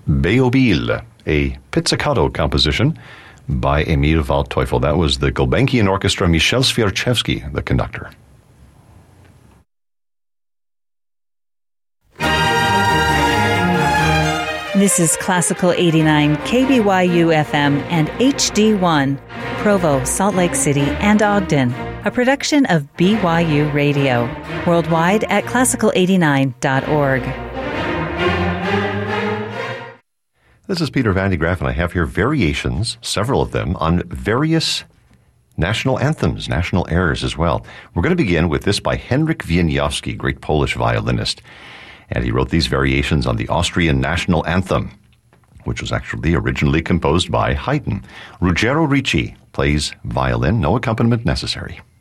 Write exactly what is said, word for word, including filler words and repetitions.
Beobil, a pizzicato composition by Emil Waldteufel. That was the Gulbenkian Orchestra, Michel Svierchevsky, the conductor. This is Classical eighty-nine, K B Y U F M and H D one, Provo, Salt Lake City, and Ogden, a production of B Y U Radio, worldwide at classical eighty-nine dot org. This is Peter Van de Graaff, and I have here variations, several of them, on various national anthems, national airs as well. We're going to begin with this by Henryk Wieniawski, great Polish violinist. And he wrote these variations on the Austrian national anthem, which was actually originally composed by Haydn. Ruggero Ricci plays violin, no accompaniment necessary.